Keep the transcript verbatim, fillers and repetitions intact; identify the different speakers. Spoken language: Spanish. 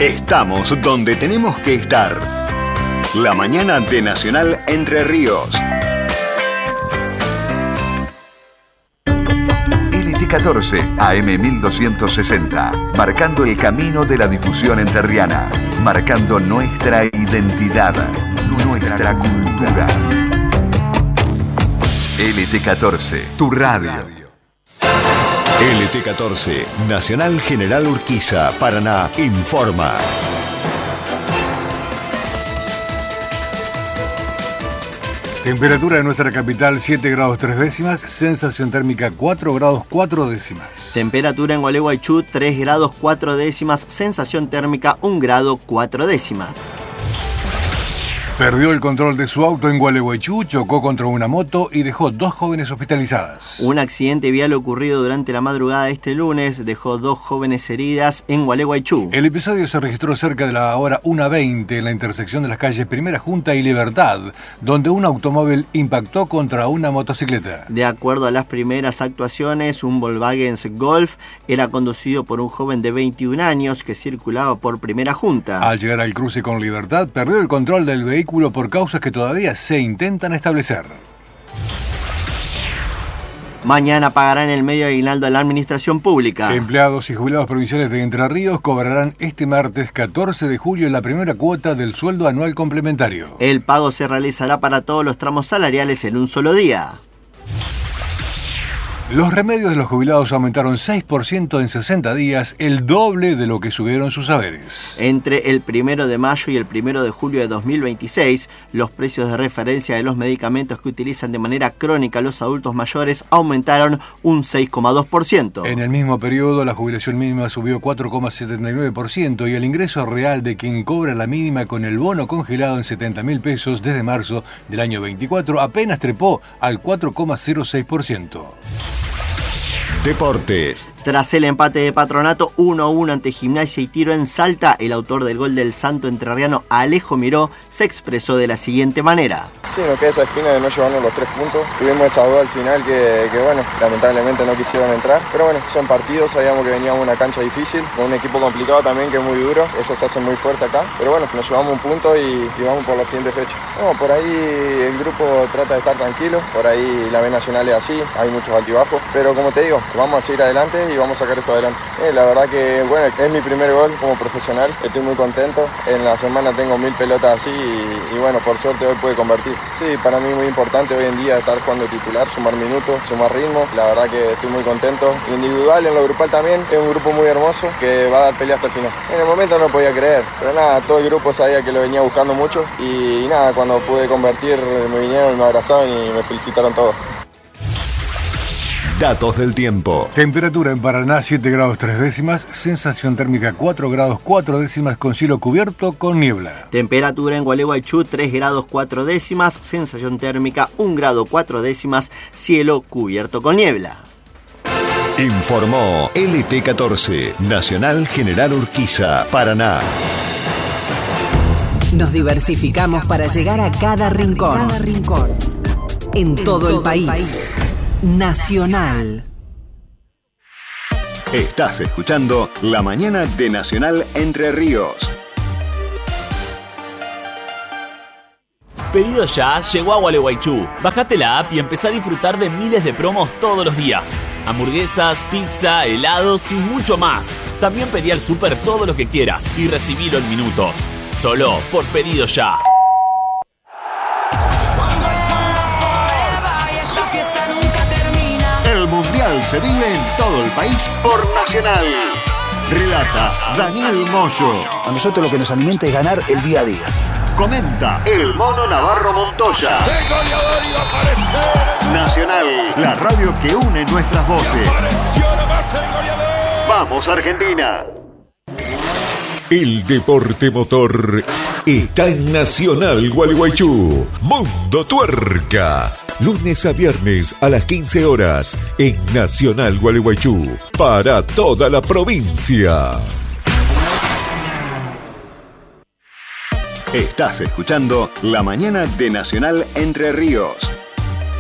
Speaker 1: Estamos donde tenemos que estar. La mañana de Nacional Entre Ríos.
Speaker 2: L T catorce A M mil doscientos sesenta, marcando el camino de la difusión entrerriana, marcando nuestra identidad, nuestra cultura. L T catorce, tu radio.
Speaker 1: L T catorce, Nacional General Urquiza, Paraná, informa.
Speaker 3: Temperatura de nuestra capital siete grados tres décimas, sensación térmica cuatro grados cuatro décimas.
Speaker 4: Temperatura en Gualeguaychú tres grados cuatro décimas, sensación térmica un grado cuatro décimas.
Speaker 3: Perdió el control de su auto en Gualeguaychú, chocó contra una moto y dejó dos jóvenes hospitalizadas.
Speaker 4: Un accidente vial ocurrido durante la madrugada de este lunes dejó dos jóvenes heridas en Gualeguaychú.
Speaker 3: El episodio se registró cerca de la hora una veinte en la intersección de las calles Primera Junta y Libertad, donde un automóvil impactó contra una motocicleta.
Speaker 4: De acuerdo a las primeras actuaciones, un Volkswagen Golf era conducido por un joven de veintiún años que circulaba por Primera Junta.
Speaker 3: Al llegar al cruce con Libertad, perdió el control del vehículo por causas que todavía se intentan establecer.
Speaker 4: Mañana pagarán el medio aguinaldo a la administración pública.
Speaker 3: Empleados y jubilados provinciales de Entre Ríos cobrarán este martes catorce de julio la primera cuota del sueldo anual complementario.
Speaker 4: El pago se realizará para todos los tramos salariales en un solo día.
Speaker 3: Los remedios de los jubilados aumentaron seis por ciento en sesenta días, el doble de lo que subieron sus haberes.
Speaker 4: Entre el primero de mayo y el primero de julio de dos mil veintiséis, los precios de referencia de los medicamentos que utilizan de manera crónica los adultos mayores aumentaron un seis coma dos por ciento.
Speaker 3: En el mismo periodo, la jubilación mínima subió cuatro coma setenta y nueve por ciento y el ingreso real de quien cobra la mínima con el bono congelado en setenta mil pesos desde marzo del año veinticuatro apenas trepó al cuatro coma cero seis por ciento.
Speaker 1: Deportes.
Speaker 4: Tras el empate de Patronato uno a uno ante Gimnasia y Tiro en Salta, el autor del gol del Santo entrerriano Alejo Miró se expresó de la siguiente manera.
Speaker 5: Sí, nos queda esa espina de no llevarnos los tres puntos. Tuvimos esa duda al final que, que, bueno, lamentablemente no quisieron entrar. Pero bueno, son partidos, sabíamos que veníamos a una cancha difícil, con un equipo complicado también, que es muy duro. Ellos se hacen muy fuerte acá. Pero bueno, nos llevamos un punto y, y vamos por la siguiente fecha. No, por ahí el grupo trata de estar tranquilo. Por ahí la B Nacional es así, hay muchos altibajos. Pero como te digo, vamos a seguir adelante y vamos a sacar esto adelante. Eh, la verdad que, bueno, es mi primer gol como profesional. Estoy muy contento. En la semana tengo mil pelotas así y, y bueno, por suerte hoy pude convertir. Sí, para mí muy importante hoy en día estar jugando titular, sumar minutos, sumar ritmo. La verdad que estoy muy contento. Individual, en lo grupal también, es un grupo muy hermoso que va a dar pelea hasta el final. En el momento no podía creer, pero nada, todo el grupo sabía que lo venía buscando mucho y, y nada, cuando pude convertir me vinieron, me abrazaron y me felicitaron todos.
Speaker 1: Datos del tiempo.
Speaker 3: Temperatura en Paraná siete grados tres décimas, sensación térmica cuatro grados cuatro décimas con cielo cubierto con niebla.
Speaker 4: Temperatura en Gualeguaychú tres grados cuatro décimas, sensación térmica un grado cuatro décimas, cielo cubierto con niebla.
Speaker 1: Informó L T catorce, Nacional General Urquiza, Paraná.
Speaker 6: Nos diversificamos para llegar a cada rincón. Cada rincón. En, en todo, todo el país. país. Nacional.
Speaker 1: Estás escuchando La Mañana de Nacional Entre Ríos.
Speaker 7: Pedido Ya llegó a Gualeguaychú. Bajate la app y empezá a disfrutar de miles de promos todos los días. Hamburguesas, pizza, helados y mucho más. También pedí al súper todo lo que quieras y recibilo en minutos. Solo por Pedido Ya.
Speaker 1: El Mundial se vive en todo el país por Nacional. Relata Daniel Moyo.
Speaker 8: A nosotros lo que nos alimenta es ganar el día a día.
Speaker 1: Comenta el Mono Navarro Montoya.
Speaker 9: El goleador iba a aparecer.
Speaker 1: Nacional, la radio que une nuestras voces. ¡Vamos, Argentina! El deporte motor está en Nacional Gualeguaychú. Mundo Tuerca. Lunes a viernes a las quince horas en Nacional Gualeguaychú. Para toda la provincia. Estás escuchando La Mañana de Nacional Entre Ríos.